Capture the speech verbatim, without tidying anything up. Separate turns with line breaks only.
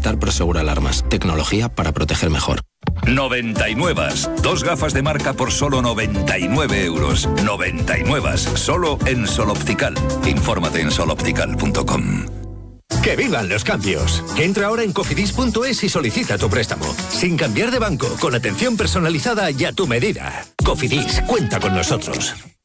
Movistar Prosegur Alarmas. Tecnología para proteger mejor.
noventa y nueve. Dos gafas de marca por solo noventa y nueve euros. noventa y nueve. Solo en Sol Optical. Infórmate en sol optical punto com.
¡Que vivan los cambios! Entra ahora en cofidis punto es y solicita tu préstamo. Sin cambiar de banco, con atención personalizada y a tu medida. Cofidis, cuenta con nosotros.